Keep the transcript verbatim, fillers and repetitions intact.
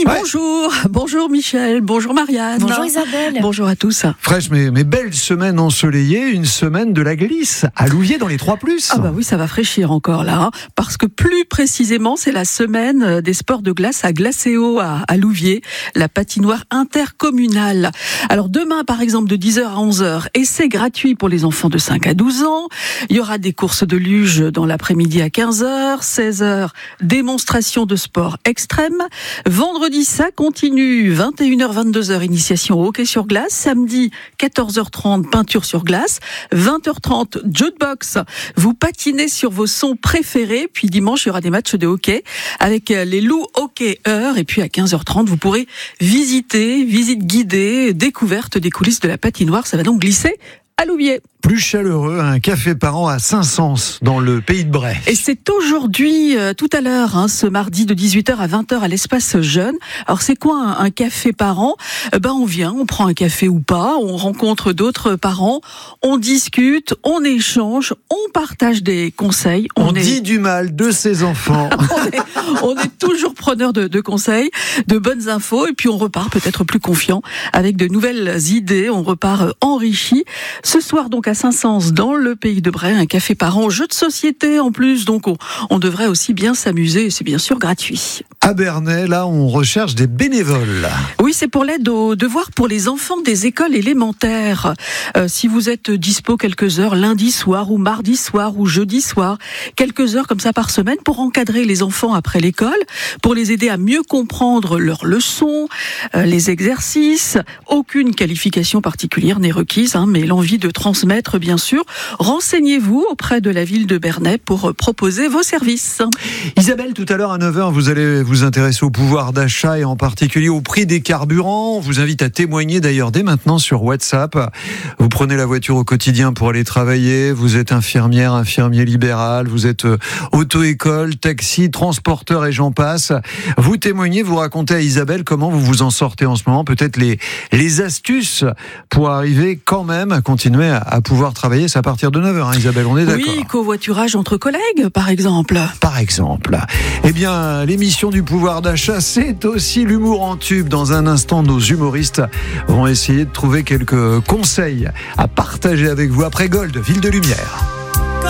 ouais. bonjour. Bonjour Michel, bonjour Marianne. Bonjour Isabelle. Bonjour à tous. Fraîche mais, mais belle semaine ensoleillée, une semaine de la glisse à Louviers dans les trois plus. Ah bah oui, ça va fraîchir encore là, hein, parce que plus précisément, c'est la semaine des sports de glace à Glacéo à, à Louviers, la patinoire intercommunale. Alors demain, par exemple, de dix heures à onze heures, essai gratuit pour les enfants de cinq à douze ans. Il y aura des courses de luge dans l'après-midi à quinze heures, seize heures, démonstration de sport extrême. Vendredi, ça continue, vingt et une heures, vingt-deux heures, initiation au hockey sur glace. Samedi, quatorze heures trente, peinture sur glace. vingt heures trente, jukebox. Vous patinez sur vos sons préférés. Puis dimanche, il y aura des matchs de hockey avec les loups hockeyeurs. Et puis à quinze heures trente, vous pourrez visiter, visite guidée, découverte des coulisses de la patinoire. Ça va donc glisser à Louviers. Plus chaleureux, un café par an à Saint-Saëns, dans le pays de Bray. Et c'est aujourd'hui, euh, tout à l'heure, hein, ce mardi de dix-huit heures à vingt heures à l'espace jeune. Alors c'est quoi un, un café par an ? euh, Ben on vient, on prend un café ou pas, on rencontre d'autres parents, on discute, on échange, on partage des conseils. On, on est... dit du mal de ses enfants. on, est, on est toujours preneur de, de conseils, de bonnes infos, et puis on repart peut-être plus confiant avec de nouvelles idées. On repart enrichi. Ce soir donc à Saint-Saëns, dans le pays de Bray, un café par an, jeu de société en plus, donc on, on devrait aussi bien s'amuser, et c'est bien sûr gratuit. À Bernay, là, on recherche des bénévoles. Oui, c'est pour l'aide aux devoirs pour les enfants des écoles élémentaires. Euh, si vous êtes dispo quelques heures lundi soir ou mardi soir ou jeudi soir, quelques heures comme ça par semaine pour encadrer les enfants après l'école, pour les aider à mieux comprendre leurs leçons, euh, les exercices. Aucune qualification particulière n'est requise, hein, mais l'envie de transmettre, bien sûr. Renseignez-vous auprès de la ville de Bernay pour proposer vos services. Isabelle, tout à l'heure à neuf heures, vous allez vous intéresser au pouvoir d'achat et en particulier au prix des carburants. On vous invite à témoigner d'ailleurs dès maintenant sur WhatsApp. Vous prenez la voiture au quotidien pour aller travailler, vous êtes infirmière, infirmier libéral, vous êtes auto-école, taxi, transporteur et j'en passe. Vous témoignez, vous racontez à Isabelle comment vous vous en sortez en ce moment, peut-être les, les astuces pour arriver quand même à continuer à, à pouvoir travailler. C'est à partir de neuf heures, hein, Isabelle, on est d'accord. Oui, covoiturage entre collègues, par exemple. Par exemple. Eh bien, l'émission du pouvoir d'achat, c'est aussi l'humour en tube. Dans un instant, nos humoristes vont essayer de trouver quelques conseils à partager avec vous après Gold, Ville de Lumière.